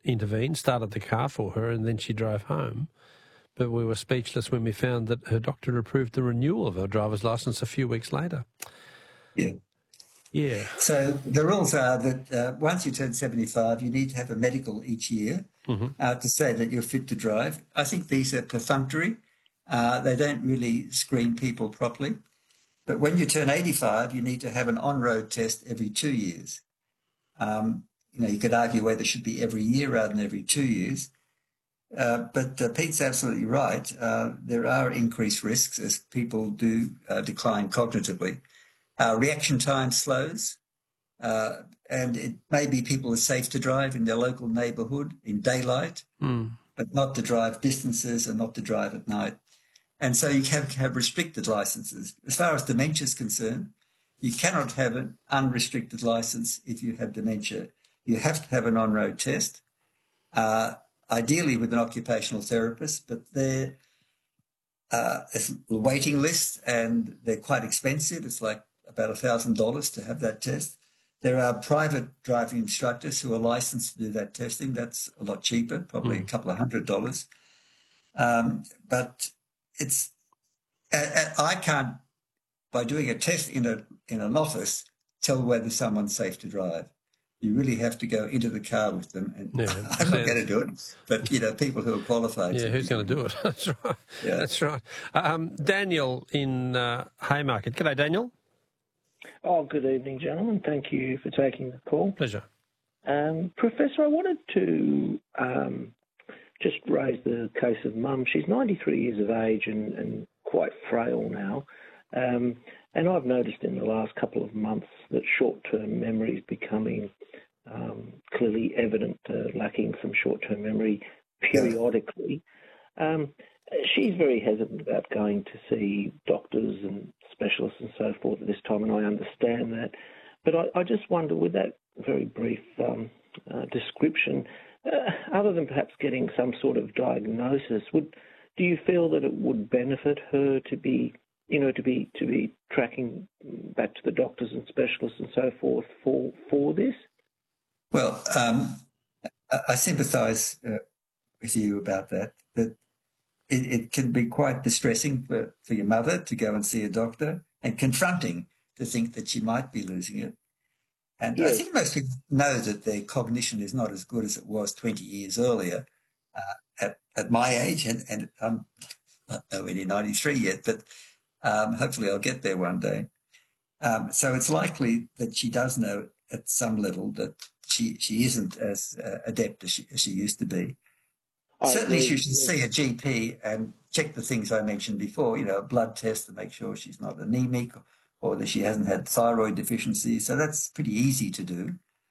intervened, started the car for her, and then she drove home. But we were speechless when we found that her doctor approved the renewal of her driver's licence a few weeks later. Yeah. Yeah. So the rules are that once you turn 75, you need to have a medical each year to say that you're fit to drive. I think these are perfunctory. They don't really screen people properly. But when you turn 85, you need to have an on-road test every 2 years. You could argue whether it should be every year rather than every 2 years. But Pete's absolutely right. There are increased risks as people do decline cognitively. Reaction time slows, and it may be people are safe to drive in their local neighbourhood in daylight, but not to drive distances and not to drive at night. And so you can have restricted licences. As far as dementia is concerned, you cannot have an unrestricted licence if you have dementia. You have to have an on-road test, ideally with an occupational therapist, but there's a waiting list and they're quite expensive. It's like about $1,000 to have that test. There are private driving instructors who are licensed to do that testing. That's a lot cheaper, probably a couple of $100. But it's I can't, by doing a test in an office, tell whether someone's safe to drive. You really have to go into the car with them. And I'm not going to do it, but, people who are qualified. Yeah, who's going to do it? That's right. Yeah. That's right. Daniel in Haymarket. G'day, Daniel. Oh, good evening, gentlemen. Thank you for taking the call. Pleasure. Professor, I wanted to just raise the case of Mum. She's 93 years of age and quite frail now. And I've noticed in the last couple of months that short-term memory is becoming clearly evident, lacking some short-term memory periodically. She's very hesitant about going to see doctors and specialists and so forth at this time, and I understand that. But I just wonder, with that very brief description, other than perhaps getting some sort of diagnosis, do you feel that it would benefit her to be tracking back to the doctors and specialists and so forth for this? Well, I sympathise with you about that. That it can be quite distressing for your mother to go and see a doctor, and confronting to think that she might be losing it. And yes. I think most people know that their cognition is not as good as it was 20 years earlier at my age, and I'm not nowhere near 93 yet, but hopefully I'll get there one day. So it's likely that she does know at some level that she isn't as adept as she used to be. Certainly she should see a GP and check the things I mentioned before, a blood test to make sure she's not anemic or that she hasn't had thyroid deficiency. So that's pretty easy to do.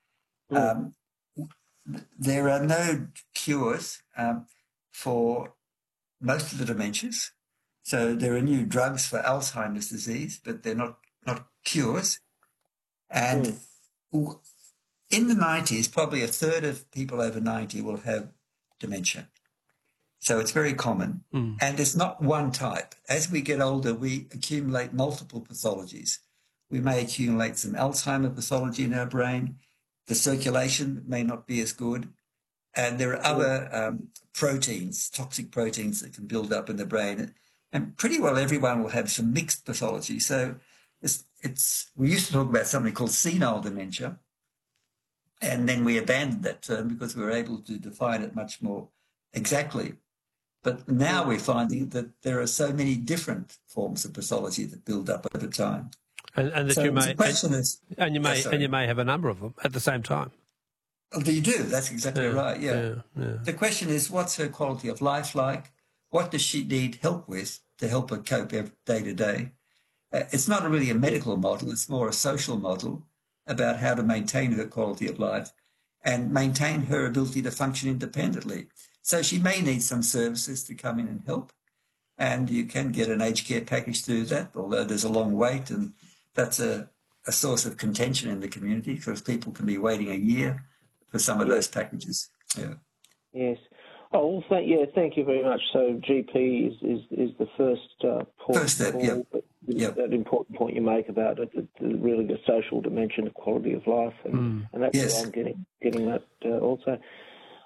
There are no cures for most of the dementias. So there are new drugs for Alzheimer's disease, but they're not cures. And in the 90s, probably a third of people over 90 will have dementia. So it's very common. And it's not one type. As we get older, we accumulate multiple pathologies. We may accumulate some Alzheimer pathology in our brain. The circulation may not be as good. And there are other proteins, toxic proteins that can build up in the brain. And pretty well everyone will have some mixed pathology. So we used to talk about something called senile dementia. And then we abandoned that term because we were able to define it much more exactly. But now we're finding that there are so many different forms of pathology that build up over time. And that so you may have a number of them at the same time. Oh, you do. That's exactly right. Yeah. The question is, what's her quality of life like? What does she need help with to help her cope day to day? It's not really a medical model. It's more a social model about how to maintain her quality of life and maintain her ability to function independently. So she may need some services to come in and help. And you can get an aged care package to do that, although there's a long wait. And that's a source of contention in the community because people can be waiting a year for some of those packages. Yeah. Yes. Oh, well, thank you very much. So GP is the first point. First step, yeah. That important point you make about it, really the social dimension, the quality of life, and that's where I'm getting that also.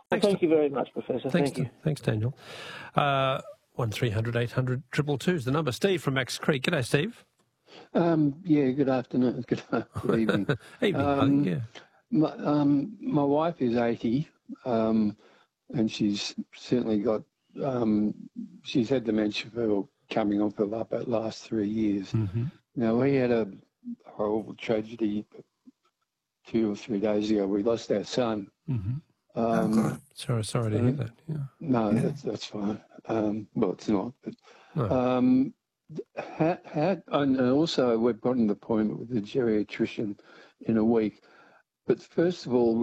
Well, thank you very much, Professor. Thank you. Thanks, Daniel. 1300 800 222 is the number. Steve from Max Creek. G'day, Steve. Yeah, good afternoon. Good evening. Evening, yeah. My wife is 80, and she's certainly got, she's had dementia for coming on for the last 3 years. Mm-hmm. Now, we had a horrible tragedy 2 or 3 days ago. We lost our son. Mm-hmm. Sorry to hear that. Yeah. No, that's fine. Well, it's not. But, No. and also, we've got an appointment with the geriatrician in a week. But first of all,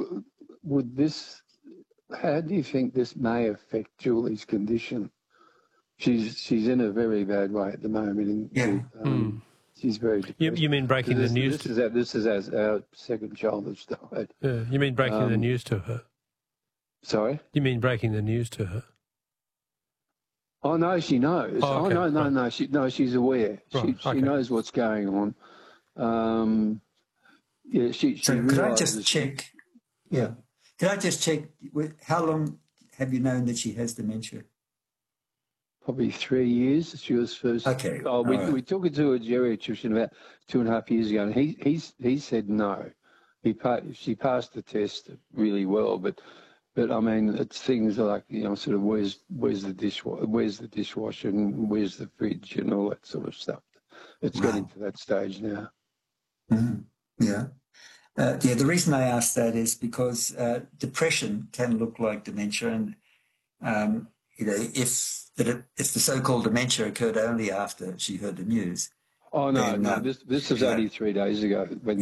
how do you think this may affect Julie's condition? She's in a very bad way at the moment. She's very depressed. You mean breaking the news? This is our second child that's died. Yeah. You mean breaking the news to her? Sorry? You mean breaking the news to her? Oh, no, she knows. Oh, okay. No, she's aware. Right. She knows what's going on. Could I just check? Yeah. Could I just check, how long have you known that she has dementia? Probably 3 years. She was first. Okay. We took her to a geriatrician about 2.5 years ago, and he said no. She passed the test really well, but I mean, it's things like, sort of where's the dishwasher and where's the fridge and all that sort of stuff. It's getting to that stage now. Mm-hmm. Yeah. The reason I asked that is because depression can look like dementia, and if the so-called dementia occurred only after she heard the news. Oh no! This was only 3 days ago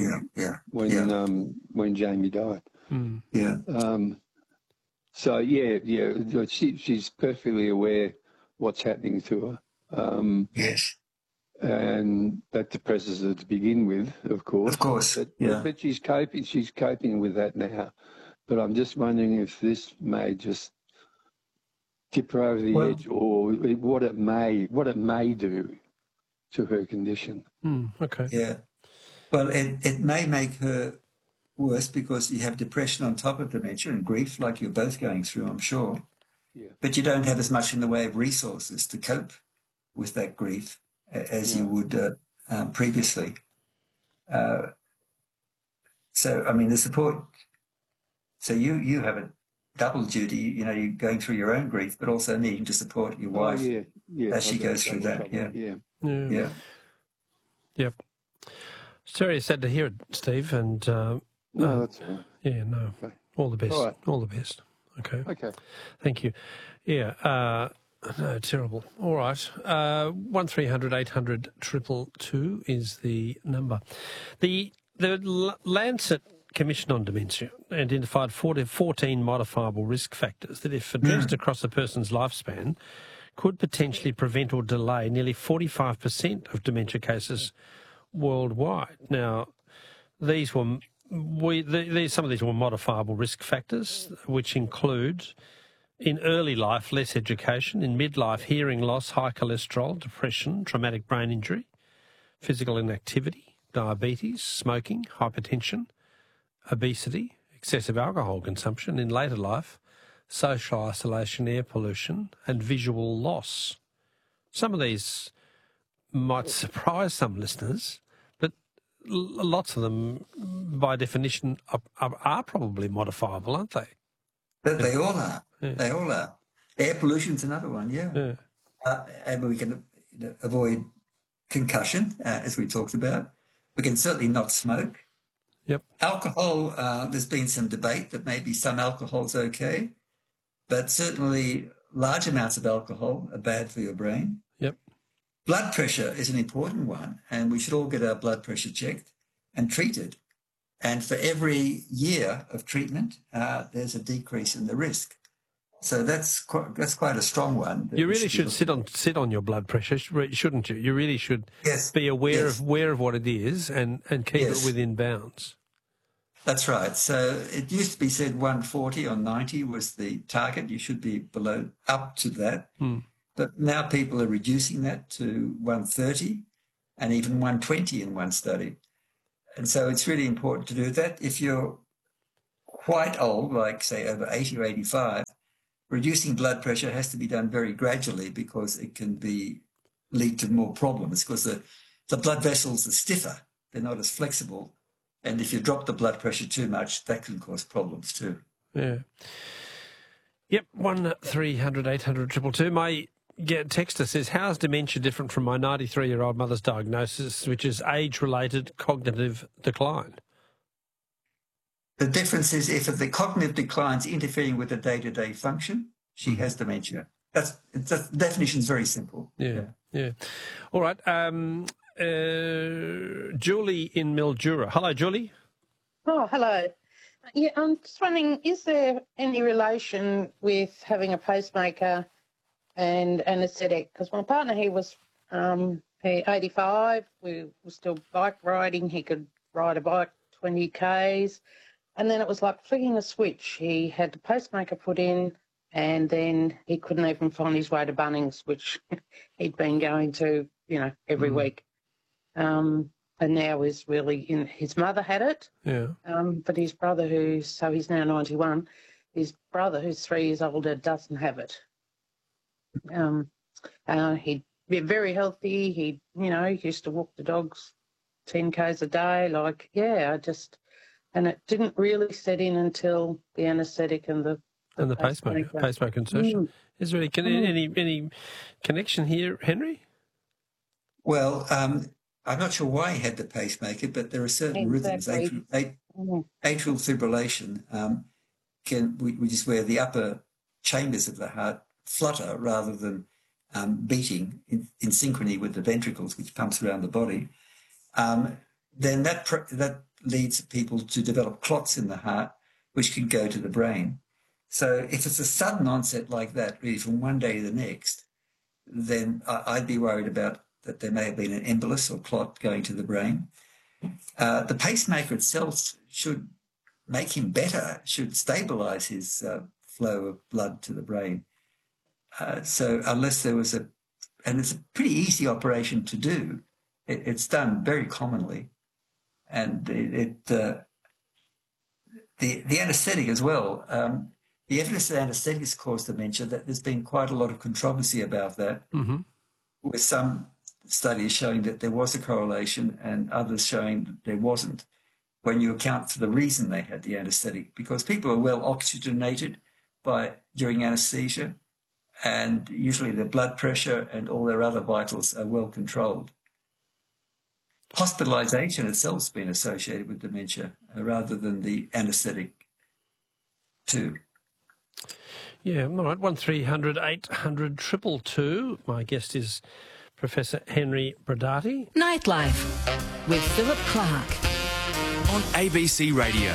when Jamie died. Mm. Yeah. So she's perfectly aware what's happening to her. Yes. And that depresses her to begin with, of course. Of course. But she's coping with that now. But I'm just wondering if this may just tip her over the edge, or what it may do to her condition. Okay. Yeah. Well, it may make her worse because you have depression on top of dementia and grief, like you're both going through, I'm sure. Yeah. But you don't have as much in the way of resources to cope with that grief as you would previously. So, I mean, the support. So you have a double duty. You're going through your own grief, but also needing to support your wife as she goes through that. Yeah. Yep. Sorry, sad to hear it, Steve. And no, that's all right. Yeah, no. Okay. All the best. All right. All the best. Okay. Okay. Thank you. Yeah. No, terrible. All right. 1300 800 222 is the number. The Lancet Commission on Dementia identified 14 modifiable risk factors that, if addressed across a person's lifespan, could potentially prevent or delay nearly 45% of dementia cases worldwide. Now, some of these were modifiable risk factors, which include: in early life, less education; in midlife, hearing loss, high cholesterol, depression, traumatic brain injury, physical inactivity, diabetes, smoking, hypertension, obesity, excessive alcohol consumption; in later life, social isolation, air pollution, and visual loss. Some of these might surprise some listeners, but lots of them, by definition, are probably modifiable, aren't they? They all are. Yeah. They all are. Air pollution's another one, yeah. And we can avoid concussion, as we talked about. We can certainly not smoke. Yep. Alcohol, there's been some debate that maybe some alcohol's okay, but certainly large amounts of alcohol are bad for your brain. Yep. Blood pressure is an important one, and we should all get our blood pressure checked and treated. And for every year of treatment, there's a decrease in the risk. So that's quite a strong one. You really should sit on your blood pressure, shouldn't you? You really should be aware of what it is and keep it within bounds. That's right. So it used to be said 140 on 90 was the target. You should be up to that. But now people are reducing that to 130 and even 120 in one study. And so it's really important to do that. If you're quite old, like say over 80 or 85, reducing blood pressure has to be done very gradually because it can lead to more problems because the blood vessels are stiffer. They're not as flexible. And if you drop the blood pressure too much, that can cause problems too. Yeah. Yep, 1300 800 222. My texter says, how's dementia different from my 93-year-old mother's diagnosis, which is age-related cognitive decline? The difference is if the cognitive decline is interfering with the day-to-day function, she has dementia. The definition is very simple. Yeah. All right. Julie in Mildura. Hello, Julie. Oh, hello. Yeah, I'm just wondering, is there any relation with having a pacemaker and anaesthetic? Because my partner, he was 85. We were still bike riding. He could ride a bike 20 Ks. And then it was like flicking a switch. He had the pacemaker put in and then he couldn't even find his way to Bunnings, which he'd been going to, every week. And now is really his mother had it. Yeah. But his brother, he's now 91, his brother, who's 3 years older, doesn't have it. He'd be very healthy. He used to walk the dogs 10 Ks a day. And it didn't really set in until the anaesthetic and the pacemaker insertion. Is there any connection here, Henry? Well, I'm not sure why he had the pacemaker, but there are certain rhythms. Atrial fibrillation, which is where the upper chambers of the heart flutter rather than beating in synchrony with the ventricles, which pumps around the body. Then that leads people to develop clots in the heart, which can go to the brain. So if it's a sudden onset like that, really from one day to the next, then I'd be worried about that there may have been an embolus or clot going to the brain. The pacemaker itself should make him better, should stabilise his flow of blood to the brain. So unless there was and it's a pretty easy operation to do. It's done very commonly. And the anaesthetic as well. The evidence that anaesthetics cause dementia, that there's been quite a lot of controversy about that, with some studies showing that there was a correlation and others showing that there wasn't when you account for the reason they had the anaesthetic, because people are well oxygenated during anaesthesia, and usually their blood pressure and all their other vitals are well controlled. Hospitalisation itself has been associated with dementia rather than the anaesthetic too. Yeah, all right, 1300 800 222. My guest is Professor Henry Brodaty. Nightlife with Philip Clark on ABC Radio.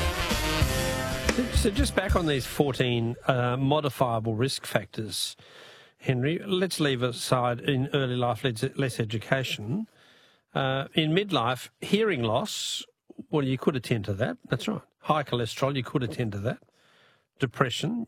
So just back on these 14 modifiable risk factors, Henry, let's leave aside in early life less education. In midlife, hearing loss, well, you could attend to that. That's right. High cholesterol, you could attend to that. Depression,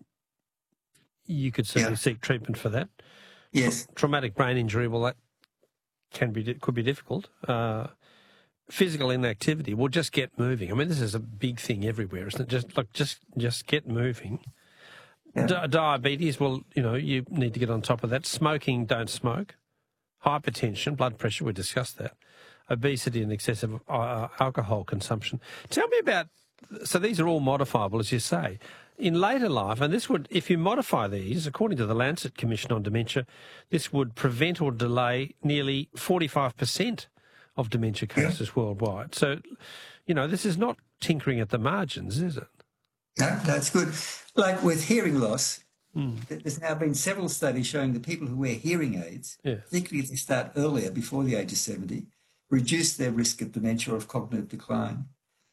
you could certainly seek treatment for that. Yes. Traumatic brain injury, well, that could be difficult. Physical inactivity, well, just get moving. I mean, this is a big thing everywhere, isn't it? Just get moving. Yeah. Diabetes, well, you need to get on top of that. Smoking, don't smoke. Hypertension, blood pressure, we discussed that. Obesity and excessive alcohol consumption. Tell me about, so these are all modifiable, as you say. In later life, and this would, if you modify these, according to the Lancet Commission on Dementia, this would prevent or delay nearly 45% of dementia cases worldwide. So, this is not tinkering at the margins, is it? No, that's good. Like with hearing loss, there's now been several studies showing that people who wear hearing aids, particularly if they start earlier, before the age of 70, reduce their risk of dementia or of cognitive decline.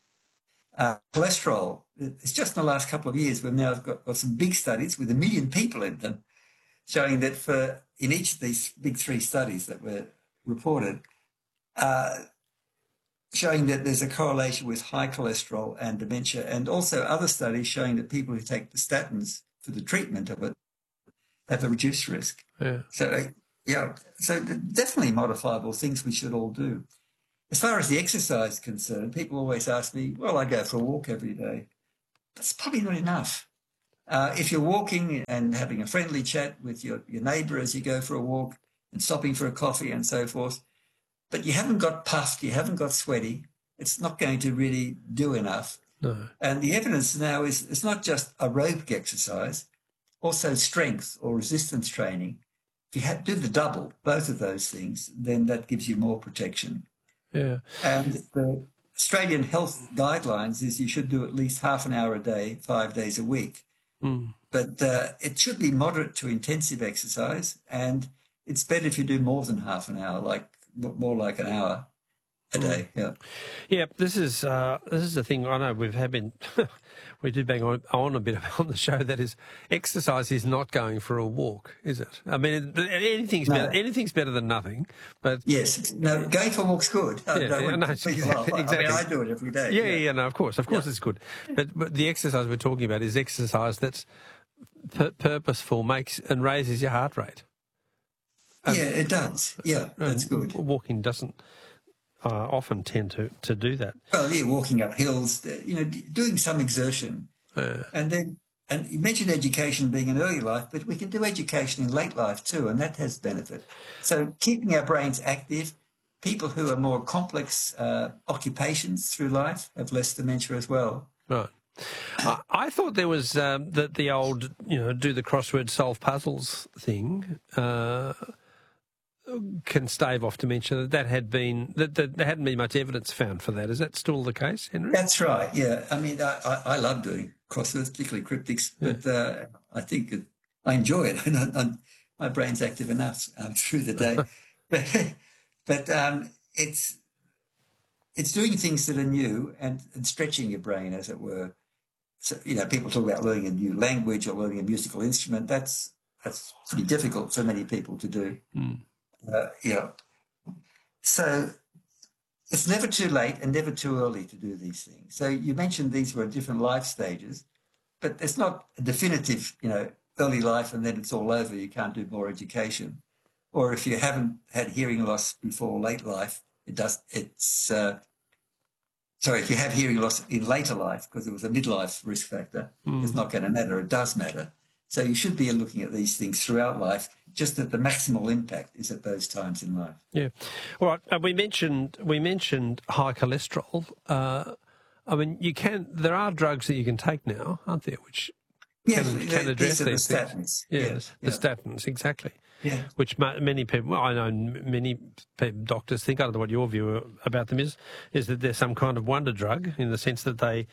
Cholesterol, it's just in the last couple of years we've now got some big studies with 1 million people in them, showing that in each of these big 3 studies that were reported, showing that there's a correlation with high cholesterol and dementia, and also other studies showing that people who take the statins for the treatment of it have a reduced risk. Yeah. So definitely modifiable things we should all do. As far as the exercise is concerned, people always ask me, well, I go for a walk every day. that's probably not enough. If you're walking and having a friendly chat with your neighbour as you go for a walk and stopping for a coffee and so forth, but you haven't got puffed, you haven't got sweaty, it's not going to really do enough. No. And the evidence now is it's not just aerobic exercise, also strength or resistance training. If you do the double, both of those things, then that gives you more protection. Yeah. And the Australian health guidelines is you should do at least half an hour a day, 5 days a week. Mm. But it should be moderate to intensive exercise, and it's better if you do more than half an hour, more like an hour a day. Yeah. Yeah, this is the thing. I know we do bang on a bit on the show. That is, exercise is not going for a walk, is it? I mean, anything's better. Anything's better than nothing. But yes, no, going for a walk's good. Exactly. I mean, I do it every day. Yeah. No, of course, it's good. But the exercise we're talking about is exercise that's purposeful, makes and raises your heart rate. Yeah, it does. Yeah, that's good. Walking doesn't often tend to do that. Well, yeah, walking up hills, doing some exertion. And you mentioned education being in early life, but we can do education in late life too, and that has benefit. So keeping our brains active, people who are more complex occupations through life have less dementia as well. Right. I thought there was the old, do the crossword, solve puzzles thing can stave off dementia. That there hadn't been much evidence found for that. Is that still the case, Henry? That's right. Yeah. I mean, I love doing crosswords, particularly cryptics, but I think I enjoy it. My brain's active enough through the day, but it's doing things that are new and stretching your brain, as it were. So, people talk about learning a new language or learning a musical instrument. That's pretty difficult for many people to do. Mm. So it's never too late and never too early to do these things. So you mentioned these were different life stages, but it's not a definitive, early life and then it's all over. You can't do more education. Or if you haven't had hearing loss before late life, if you have hearing loss in later life, because it was a midlife risk factor, it's not going to matter. It does matter. So you should be looking at these things throughout life, just that the maximal impact is at those times in life. Yeah. All right. We mentioned high cholesterol. I mean, there are drugs that you can take now, aren't there, which can address these things. Yes, the statins, exactly. Yeah. Which many people, I know many doctors think, I don't know what your view about them is that they're some kind of wonder drug in the sense that they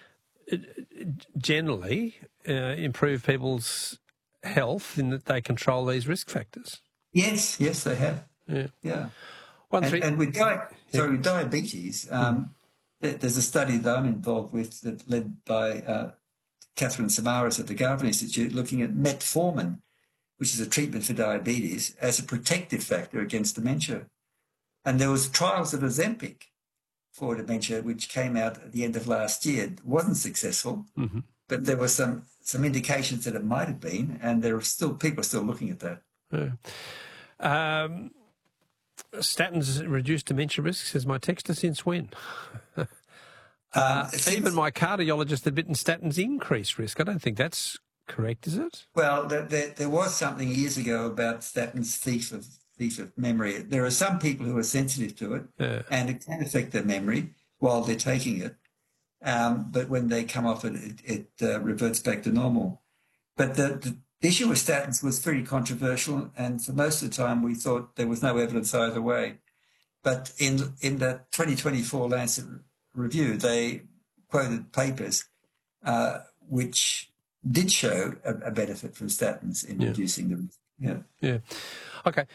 generally improve people's health in that they control these risk factors. Yes, they have. Yeah. And with diabetes, there's a study that I'm involved with that led by Catherine Samaras at the Garvan Institute looking at metformin, which is a treatment for diabetes, as a protective factor against dementia. And there was trials of Ozempic for dementia, which came out at the end of last year. It wasn't successful, but there were some indications that it might have been, and people are still looking at that. Yeah. Statins reduce dementia risks, says my texter, since when? Even my cardiologist admitting statins increase risk. I don't think that's correct, is it? Well, there was something years ago about statins thief of memory. There are some people who are sensitive to it, and it can affect their memory while they're taking it. But when they come off it reverts back to normal. But the issue with statins was pretty controversial, and for most of the time we thought there was no evidence either way. But in the 2024 Lancet review, they quoted papers which did show a benefit from statins in reducing the risk. Yeah. Okay.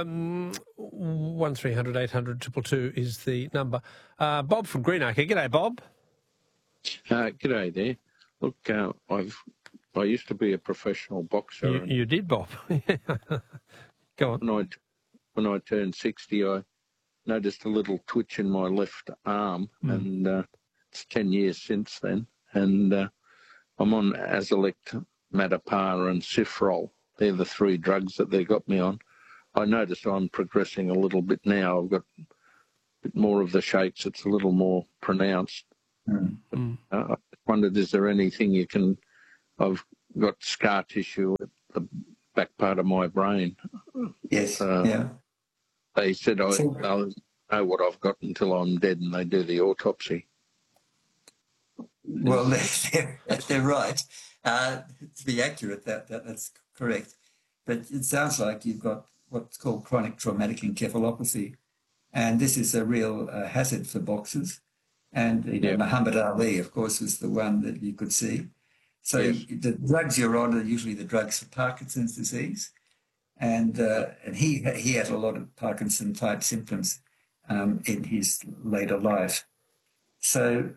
1300 800 222 is the number. Bob from Greenacre. G'day, Bob. G'day there. Look, I used to be a professional boxer. You did, Bob. Go on. When I turned 60, I noticed a little twitch in my left arm, and it's 10 years since then. And I'm on Azilect, Matapar and Cifrol. They're the three drugs that they got me on. I notice I'm progressing a little bit now. I've got a bit more of the shakes. It's a little more pronounced. I wondered, is there anything you can... I've got scar tissue at the back part of my brain. Yes, They said I'll know what I've got until I'm dead, and they do the autopsy. Well, they're right. To be accurate, that's correct. But it sounds like you've got what's called chronic traumatic encephalopathy, and this is a real hazard for boxers. And Muhammad Ali, of course, was the one that you could see. So the drugs you're on are usually the drugs for Parkinson's disease, and he had a lot of Parkinson-type symptoms in his later life. So,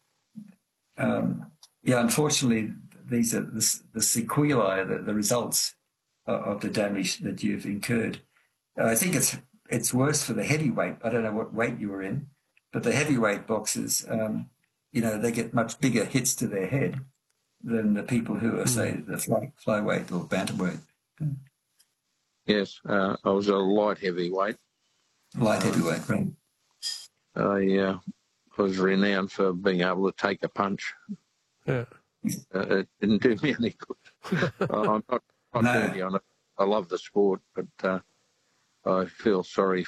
unfortunately, these are the sequelae, the results of the damage that you've incurred. I think it's worse for the heavyweight. I don't know what weight you were in, but the heavyweight boxers, they get much bigger hits to their head than the people who are, say, the flyweight or bantamweight. Yes, I was a light heavyweight. Light heavyweight, right. I was renowned for being able to take a punch. Yeah. It didn't do me any good. I'm not dirty on it. I love the sport, but I feel sorry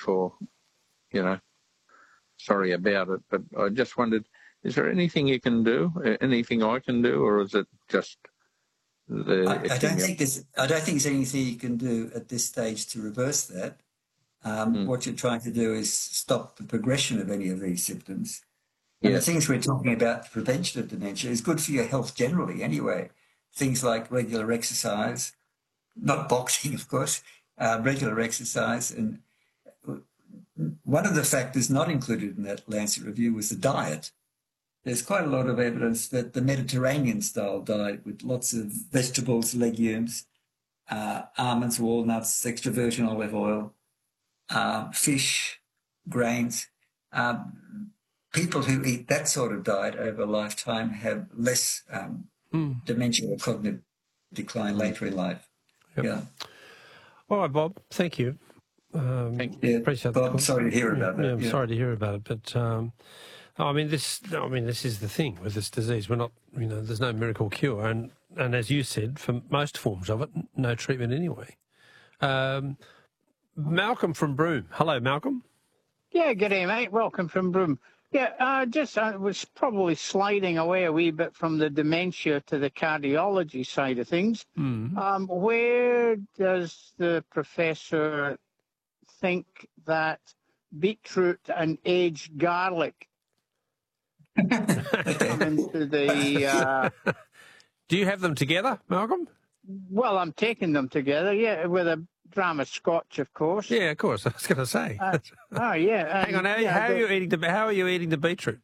sorry about it. But I just wondered, is there anything you can do, anything I can do, or is it just I don't think there's anything you can do at this stage to reverse that. What you're trying to do is stop the progression of any of these symptoms. And the things we're talking about, the prevention of dementia, is good for your health generally anyway. Things like regular exercise, not boxing, of course, regular exercise. And one of the factors not included in that Lancet review was the diet. There's quite a lot of evidence that the Mediterranean-style diet with lots of vegetables, legumes, almonds, walnuts, extra virgin olive oil, fish, grains, people who eat that sort of diet over a lifetime have less dementia or cognitive decline later in life. Yep. Yeah. All right, Bob. Thank you. Thank you. Appreciate Bob, the sorry to hear about that. Yeah, I'm sorry to hear about it, but this is the thing with this disease. We're not, there's no miracle cure, and as you said, for most forms of it, no treatment anyway. Malcolm from Broome. Hello, Malcolm. Yeah, good day, mate. Welcome from Broome. Yeah, I was probably sliding away a wee bit from the dementia to the cardiology side of things. Where does the professor think that beetroot and aged garlic come into the... Do you have them together, Malcolm? Well, I'm taking them together, with a dram of scotch, of course. Yeah, of course. I was going to say. Yeah. Hang on. How are you eating the beetroot?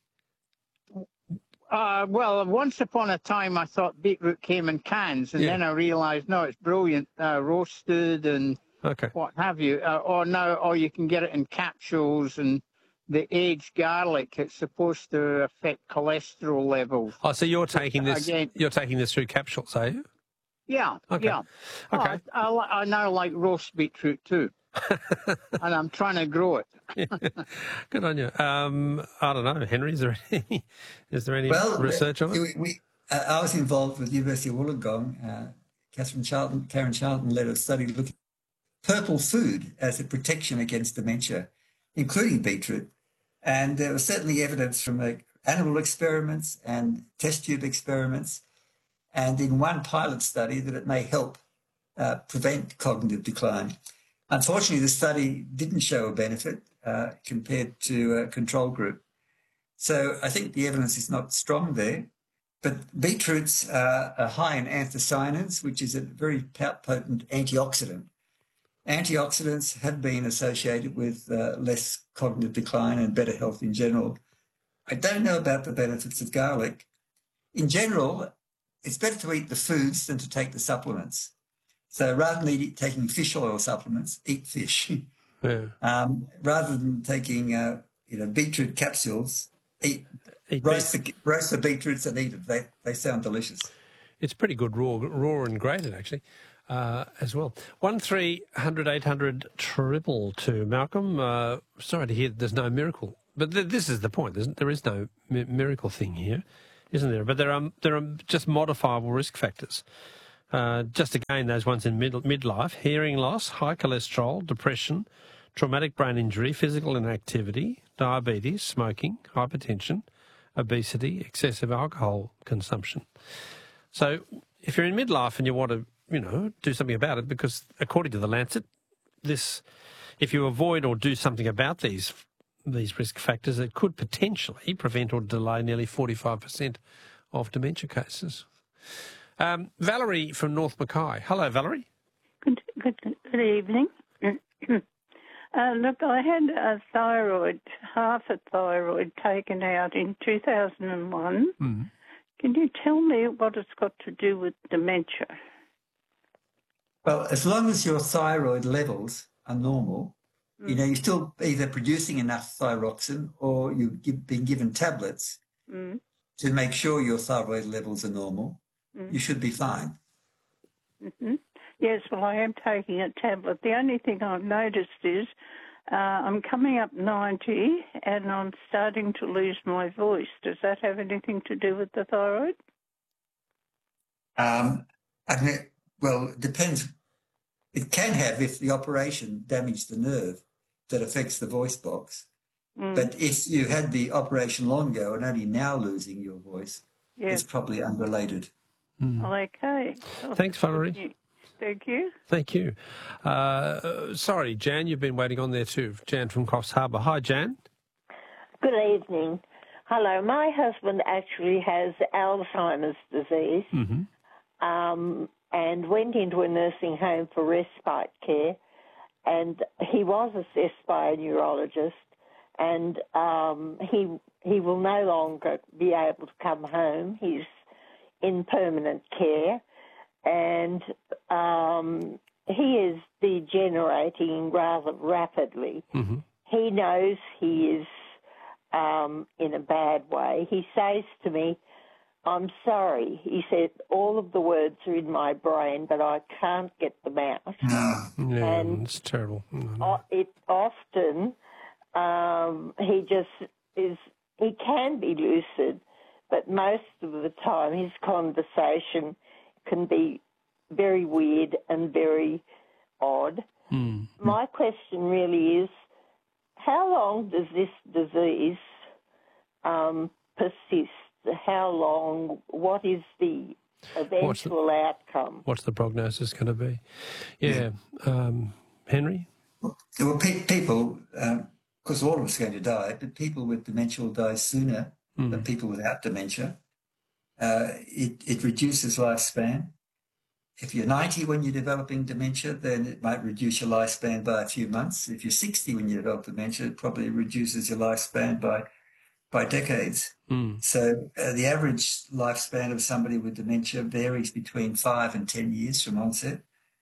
Well, once upon a time, I thought beetroot came in cans, and then I realised, no, it's brilliant, roasted and what have you. Or you can get it in capsules, and the aged garlic, it's supposed to affect cholesterol levels. Oh, so you're taking this? You're taking this through capsules, are you? Yeah, yeah. Okay. I now like roast beetroot too, and I'm trying to grow it. Good on you. I don't know, Henry. Is there any research on it? I was involved with the University of Wollongong. Karen Charlton led a study looking at purple food as a protection against dementia, including beetroot. And there was certainly evidence from animal experiments and test tube experiments, and in one pilot study that it may help prevent cognitive decline. Unfortunately, the study didn't show a benefit compared to a control group. So I think the evidence is not strong there. But beetroots are high in anthocyanins, which is a very potent antioxidant. Antioxidants have been associated with less cognitive decline and better health in general. I don't know about the benefits of garlic. In general, it's better to eat the foods than to take the supplements. So rather than taking fish oil supplements, eat fish. Rather than taking beetroot capsules, roast the beetroots and eat it. They sound delicious. It's pretty good raw and grated actually. As well. 1300 800 222. Malcolm, sorry to hear there's no miracle. But this is the point. There is no miracle thing here. isn't there? But there are just modifiable risk factors. Just again, those ones in midlife: hearing loss, high cholesterol, depression, traumatic brain injury, physical inactivity, diabetes, smoking, hypertension, obesity, excessive alcohol consumption. So if you're in midlife and you want to, do something about it, because according to the Lancet, if you avoid or do something about these risk factors, it could potentially prevent or delay nearly 45% of dementia cases. Valerie from North Mackay. Hello, Valerie. Good evening. Look, I had a thyroid, half a thyroid taken out in 2001. Mm. Can you tell me what it's got to do with dementia? Well, as long as your thyroid levels are normal, you're still either producing enough thyroxine or you've been given tablets to make sure your thyroid levels are normal. You should be fine. Mm-hmm. Yes, well, I am taking a tablet. The only thing I've noticed is I'm coming up 90 and I'm starting to lose my voice. Does that have anything to do with the thyroid? Well, it depends. It can have if the operation damaged the nerve that affects the voice box. But if you had the operation long ago and only now losing your voice, it's probably unrelated. Okay. Well, thanks, Valerie. Thank you. Thank you. Sorry, Jan, you've been waiting on there too. Jan from Coffs Harbour. Hi, Jan. Good evening. Hello. My husband actually has Alzheimer's disease and went into a nursing home for respite care, and he was assessed by a neurologist, and he will no longer be able to come home. He's in permanent care, and he is degenerating rather rapidly. Mm-hmm. He knows he is in a bad way. He says to me, "I'm sorry." He said, "All of the words are in my brain, but I can't get them out." And it's terrible. It often, he can be lucid, but most of the time his conversation can be very weird and very odd. My question really is, how long does this disease persist? How long? What is the eventual outcome? What's the prognosis going to be? Yeah. Henry? Well, people, because all of us are going to die, but people with dementia will die sooner than people without dementia. It reduces lifespan. If you're 90 when you're developing dementia, then it might reduce your lifespan by a few months. If you're 60 when you develop dementia, it probably reduces your lifespan by decades. So the average lifespan of somebody with dementia varies between 5 and 10 years from onset.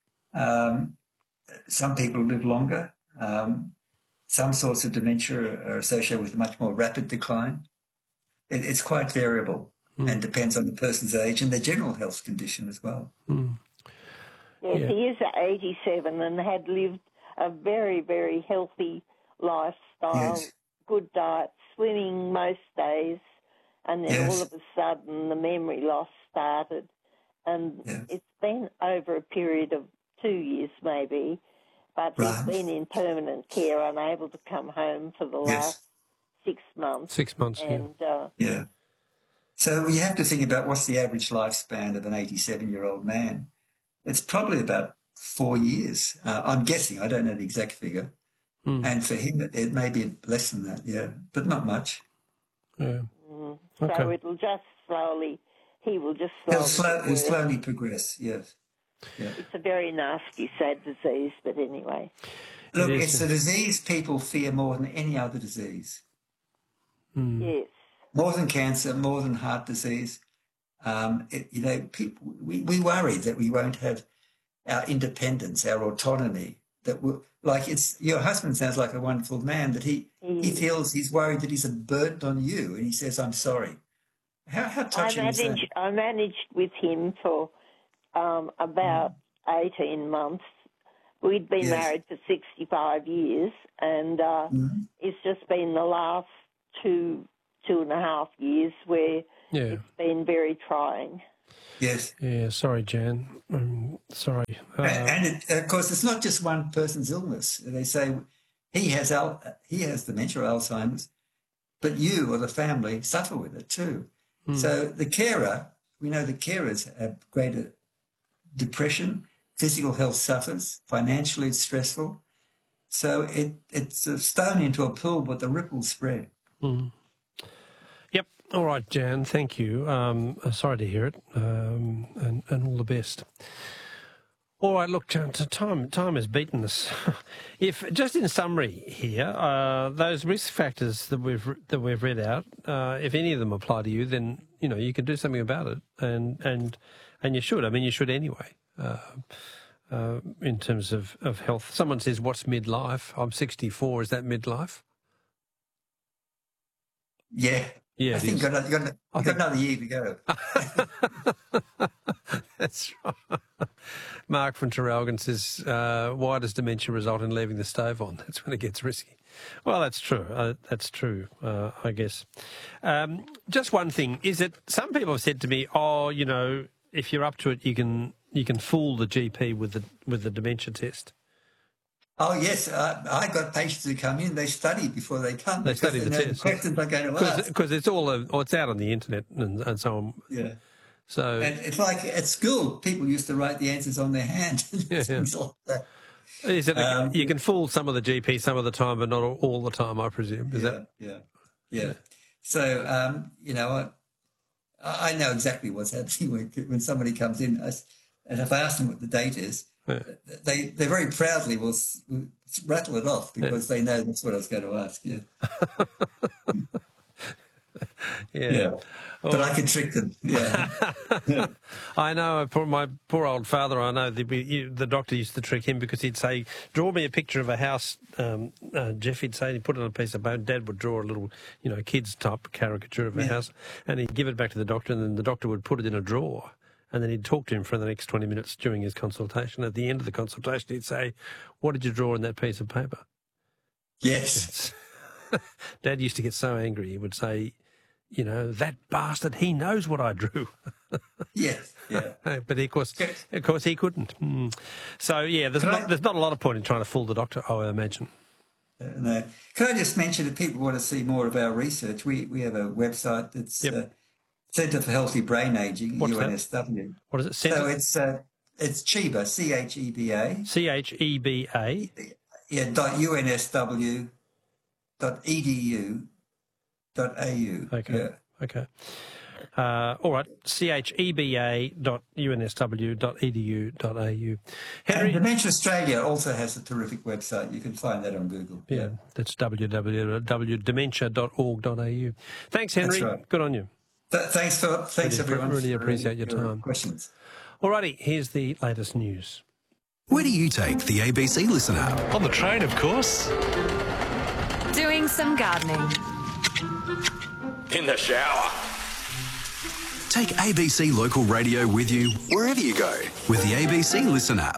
Some people live longer. Some sorts of dementia are associated with a much more rapid decline. It's quite variable and depends on the person's age and their general health condition as well. Yes, he is 87 and had lived a very, very healthy lifestyle, good diet, swimming most days, and then all of a sudden the memory loss started. And it's been over a period of 2 years maybe, but he's been in permanent care, unable to come home for the last 6 months. 6 months, and, So you have to think about what's the average lifespan of an 87-year-old man. It's probably about 4 years. I'm guessing. I don't know the exact figure. And for him, it may be less than that, but not much. Yeah. So it'll just slowly, he'll slowly progress, yes. Yeah. It's a very nasty, sad disease, but anyway. Look, it's a disease people fear more than any other disease. Yes. More than cancer, more than heart disease. People, we worry that we won't have our independence, our autonomy. Your husband sounds like a wonderful man, but he feels he's worried that he's a burden on you, and he says, "I'm sorry." How touching is that? I managed with him for about 18 months. We'd been married for 65 years, and it's just been the last 2.5 years where Yeah. It's been very trying. Yes. Yeah, sorry, Jan. Sorry. Of course, it's not just one person's illness. They say he has dementia or Alzheimer's, but you or the family suffer with it too. So the carer, we know the carers have greater depression, physical health suffers, financially it's stressful. So it's a stone into a pool, but the ripples spread. Yep. All right, Jan. Thank you. Sorry to hear it, and all the best. All right. Look, time has beaten us. If just in summary here, those risk factors that we've read out, if any of them apply to you, then you can do something about it, and you should. I mean, you should anyway. In terms of health, someone says, "What's midlife?" I'm 64. Is that midlife? Yeah. Yeah, I think you've got another year to go. That's right. Mark from Traralgon says, why does dementia result in leaving the stove on? That's when it gets risky. Well, that's true. That's true, I guess. Just one thing is that some people have said to me, if you're up to it, you can fool the GP with the dementia test. Oh, yes. I got patients who come in, they study before they come. They study the test. Questions they're going to ask. Because it's it's out on the internet and so on. Yeah. So, and it's like at school, people used to write the answers on their hand. Things like that. Is it you can fool some of the GP some of the time, but not all the time, I presume. Is that? Yeah. So, I know exactly what's happening when somebody comes in. And if I ask them what the date is, they very proudly will rattle it off because they know that's what I was going to ask. Yeah. Yeah. But I can trick them. Yeah. I know. My poor old father. I know the doctor used to trick him because he'd say, "Draw me a picture of a house." Jeff, he'd say, he'd put it on a piece of bone. Dad would draw a little, kids type caricature of a house, and he'd give it back to the doctor, and then the doctor would put it in a drawer. And then he'd talk to him for the next 20 minutes during his consultation. At the end of the consultation, he'd say, "What did you draw in that piece of paper?" Yes. Dad used to get so angry. He would say, "That bastard, he knows what I drew." Yes, yeah. But of course he couldn't. So, yeah, there's not a lot of point in trying to fool the doctor, I imagine. No. Can I just mention, if people want to see more of our research, we have a website that's... Centre for Healthy Brain Aging, UNSW. That? What is it? So it's CHEBA, CHEBA. CHEBA. Yeah, .unsw.edu.au. Okay. Yeah. Okay. All right. CHEBA.unsw.edu.au. Henry, and Dementia Australia also has a terrific website. You can find that on Google. Yeah, that's www.dementia.org.au. Thanks, Henry. That's right. Good on you. Thanks, Philip. Thanks, everyone. Really appreciate your time. Questions. Alrighty, here's the latest news. Where do you take the ABC Listen app? On the train, of course. Doing some gardening. In the shower. Take ABC Local Radio with you wherever you go with the ABC Listen app.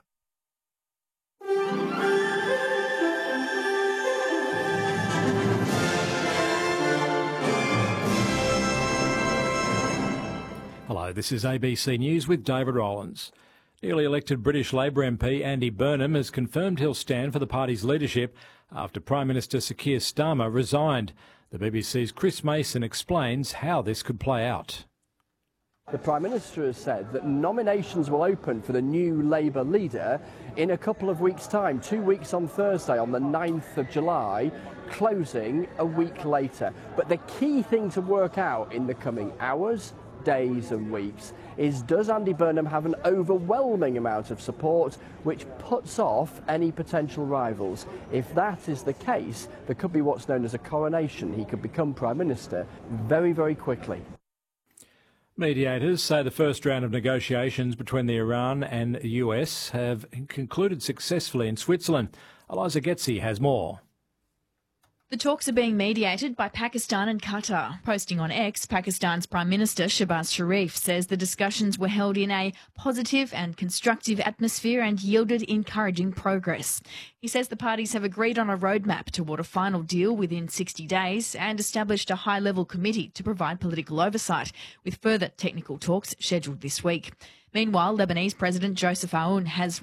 Hello, this is ABC News with David Rowlands. Newly elected British Labor MP Andy Burnham has confirmed he'll stand for the party's leadership after Prime Minister Sir Keir Starmer resigned. The BBC's Chris Mason explains how this could play out. The Prime Minister has said that nominations will open for the new Labour leader in a couple of weeks' time, 2 weeks on Thursday, on the 9th of July, closing a week later. But the key thing to work out in the coming hours, days and weeks is, does Andy Burnham have an overwhelming amount of support which puts off any potential rivals? If that is the case, there could be what's known as a coronation. He could become Prime Minister very, very quickly. Mediators say the first round of negotiations between the Iran and the US have concluded successfully in Switzerland. Eliza Getzi has more. The talks are being mediated by Pakistan and Qatar. Posting on X, Pakistan's Prime Minister Shehbaz Sharif says the discussions were held in a positive and constructive atmosphere and yielded encouraging progress. He says the parties have agreed on a roadmap toward a final deal within 60 days and established a high-level committee to provide political oversight, with further technical talks scheduled this week. Meanwhile, Lebanese President Joseph Aoun has